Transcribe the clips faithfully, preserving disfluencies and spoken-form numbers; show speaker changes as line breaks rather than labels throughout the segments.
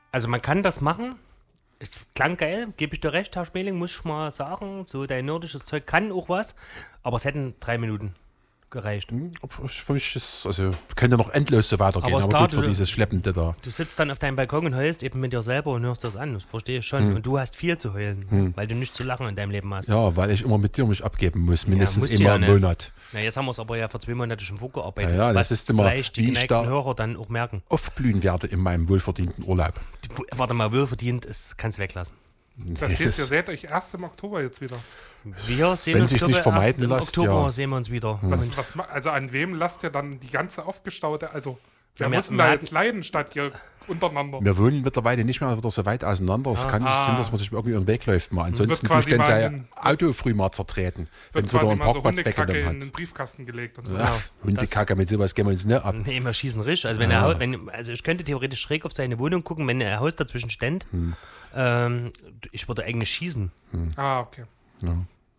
Also man kann das machen. Es klang geil, gebe ich dir recht, Herr Schmeling, muss ich mal sagen. So dein nordisches Zeug kann auch was. Aber es hätten drei Minuten gereicht.
Für mich ist, also wir können ja noch endlos so weitergehen,
Aber
aber,
Star,
gut für
du-
dieses Schleppende da.
Du sitzt dann auf deinem Balkon und heulst eben mit dir selber und hörst das an. Das verstehe ich schon. Und du hast viel zu heulen, weil du nichts zu lachen in deinem Leben hast.
Ja, weil ich immer mit dir mich abgeben muss, mindestens
musst du
einmal
ja
im
nicht.
Monat.
Na, jetzt haben wir es aber ja vor zwei Monaten schon vorgearbeitet.
Ja, ja, das
was
ist immer,
vielleicht die
wie ich
geneigten
da-
Hörer dann auch merken.
Aufblühen werde in meinem wohlverdienten Urlaub.
Die, warte mal, wohlverdient, das kannst du weglassen.
Das
Es
heißt,
ist-
ihr seht euch erst im Oktober jetzt wieder.
Wir sehen
Wenn
uns,
sich's
glaube
nicht
ich,
vermeiden
erst im
lässt,
Oktober
ja.
sehen wir uns wieder. Und
Was, was, ma- also an wem lasst ihr dann die ganze aufgestaute, also wer
Ja, wir-
muss denn
wir
da
hatten-
jetzt leiden, statt ihr untereinander?
Wir wohnen mittlerweile nicht mehr wieder so weit auseinander. Es kann nicht
Ah.
sein, dass man sich irgendwie über den Weg läuft. Mal. Ansonsten
Wird quasi
tue ich dann
mal
sein
ein-
Auto früh mal zertreten, wenn
Wird
es wieder
quasi
einen
mal so
Parkplatz
Hundekacke
weggenommen
in den
hat.
Briefkasten gelegt und so.
Ja, Hundekacke, mit sowas gehen wir uns nicht ab.
nee, wir schießen risch. Also, wenn er, hau- wenn, also ich könnte theoretisch schräg auf seine Wohnung gucken, wenn ein Haus dazwischen stände.
Hm.
Ähm, ich würde eigentlich schießen.
Ah, okay.
Ja.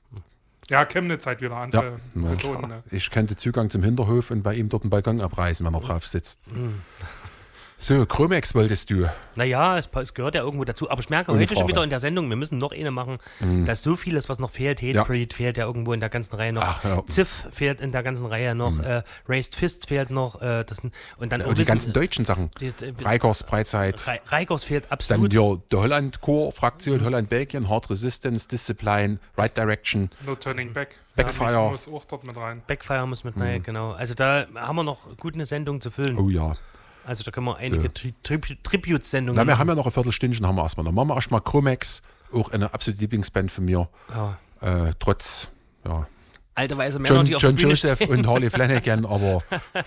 Ja, Chemnitz halt wieder
Ja,
andere
ja.
Methoden. Ne?
Ich könnte Zugang zum Hinterhof und bei ihm dort einen Balkon abreißen, wenn er drauf sitzt.
Hm.
So, Chromex wolltest du.
Naja, es, es gehört ja irgendwo dazu. Aber ich merke
Ohne
heute schon
Frage.
wieder in der Sendung, wir müssen noch eine machen, dass so vieles, was noch fehlt,
Ja.
Hatebreed fehlt ja irgendwo in der ganzen Reihe noch.
Ach, ja.
Ziff fehlt in der ganzen Reihe noch. Äh, Raised Fist fehlt noch. Äh, das, und dann
Ja,
auch
die
wissen-
ganzen deutschen Sachen.
die- die-
Reikers, Breizeit.
Re Reikers fehlt
Dann
absolut.
die, die Holland-Core-Fraktion, Holland-Belgien, Hard Resistance, Discipline, Right Direction.
No Turning Back.
Backfire.
Ja, muss auch dort mit rein.
Backfire muss mit rein, genau. Also da haben wir noch gut eine Sendung zu füllen.
Mhm. Oh ja.
Also da können wir einige Tri Tri Tribute-Sendungen
Na, wir haben ja noch ein Viertelstündchen, haben wir erstmal. Dann machen wir erstmal Chromex, auch eine absolute Lieblingsband von mir.
Ja.
Äh, trotz, ja.
Alte weiße Männer,
John,
die auf
John
der Bühne
Joseph
stehen.
und Harley Flanagan, aber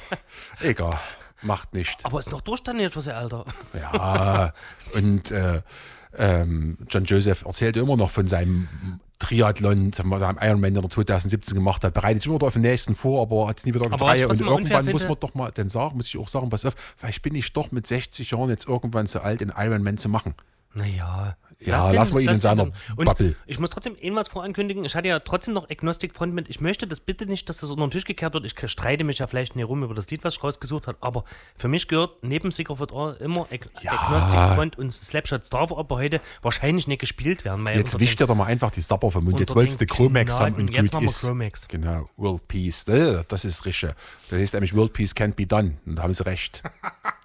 egal, macht nicht.
Aber ist noch durchstaniert für sein Alter.
Ja, und äh, ähm, John Joseph erzählt immer noch von seinem Triathlon, seinem Ironman, den er zwanzig siebzehn gemacht hat, bereitet sich immer auf den nächsten vor, aber hat es nie wieder
Aber was ich
getragen. Und
trotzdem mal
irgendwann
unfair
muss
finde-
man doch mal dann sagen, muss ich auch sagen, pass auf, vielleicht bin ich doch mit sechzig Jahren jetzt irgendwann so alt, einen Ironman zu machen.
Naja.
Ja, lass mal ihn in seiner
Und
Bubble.
ich muss trotzdem irgendwas vorankündigen. Ich hatte ja trotzdem noch Agnostic Frontman. Ich möchte das bitte nicht, dass das unter den Tisch gekehrt wird. Ich streite mich ja vielleicht nicht rum über das Lied, was ich rausgesucht habe. Aber für mich gehört neben Secret of All immer Ag
Ja.
Agnostic Front und Slapshots. Darf aber heute wahrscheinlich nicht gespielt werden. Weil
Jetzt
unter
wischt
den-
er doch mal einfach die Sapper vom Mund. Jetzt
unter
wolltest du
den
Chromex haben
Gnaden-
und
jetzt
gut
machen wir
ist.
Chromex.
Genau, World Peace. Äh, Das ist richtig. Das heißt nämlich World Peace can't be done. Und da haben sie recht.